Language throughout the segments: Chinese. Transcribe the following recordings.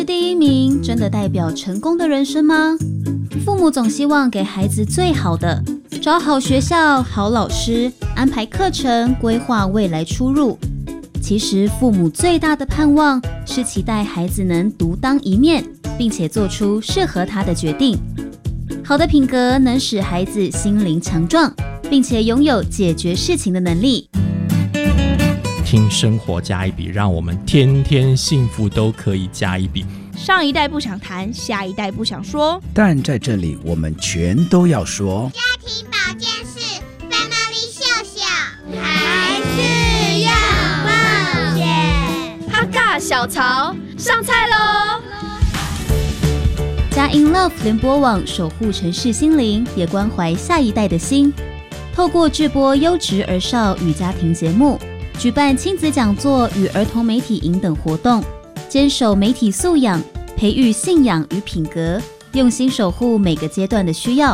第一名真的代表成功的人生吗？父母总希望给孩子最好的，找好学校、好老师，安排课程，规划未来出入。其实父母最大的盼望是期待孩子能独当一面，并且做出适合他的决定。好的品格能使孩子心灵强壮，并且拥有解决事情的能力。 听生活加一笔，让我们天天幸福都可以加一笔。 上一代不想谈，下一代不想说， 但在这里我们全都要说。 家庭保健室 Family 秀秀，还是要冒险。 哈嘎小曹上菜喽！ 佳音 Love 联播网守护城市心灵，也关怀下一代的心。透过制播优质儿少与家庭节目，举办亲子讲座与儿童媒体营等活动，坚守媒体素养，培育信仰与品格，用心守护每个阶段的需要。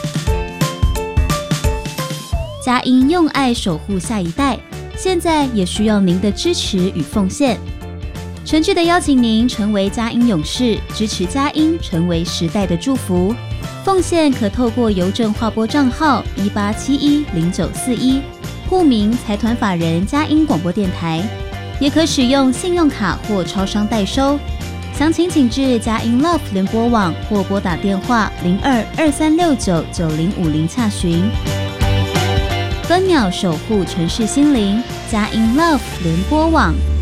佳音用爱守护下一代，现在也需要您的支持与奉献。诚挚的邀请您成为佳音勇士，支持佳音成为时代的祝福。奉献可透过邮政划拨账号18710941，户名财团法人佳音广播电台，也可使用信用卡或超商代收。详情请至佳音 Love 联播网或拨打电话0223699050洽询。分秒守护城市心灵，佳音 Love 联播网。